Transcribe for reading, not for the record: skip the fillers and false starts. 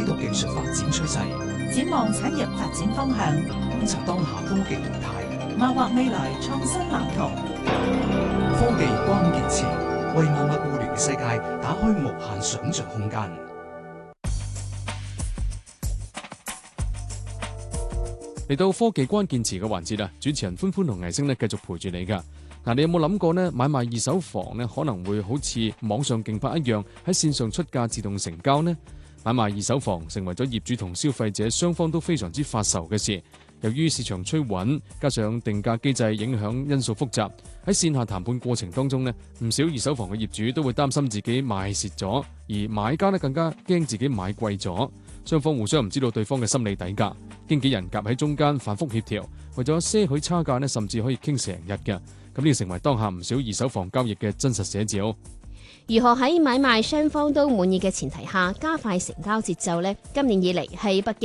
解讀技術發展趨勢， 展望產業發展方向， 觀察當下科技動態， 謀劃未來創新藍圖。 科技關鍵詞，為萬物互聯嘅世界打開無限想像空間。 嚟到科技關鍵詞嘅環節啦，主持人歡歡同藝星咧繼續陪住你噶。嗱，你有冇諗過呢？買賣二手房呢，可能會好似網上競拍一樣，喺線上出價自動成交呢？買賣二手房成為咗業主同消費者雙方都非常之發愁嘅事。由於市場趨穩，加上定價機制影響因素複雜，喺線下談判過程當中呢，唔少二手房嘅業主都會擔心自己賣蝕咗，而買家呢更加驚自己買貴咗。雙方互相唔知道對方嘅心理底價，經紀人夾喺中間反覆協調，為咗些許差價呢，甚至可以傾成日嘅。咁呢個成為當下唔少二手房交易嘅真實寫照。 如何喺買賣雙方都滿意嘅前提下加快成交節奏呢？今年以嚟係北京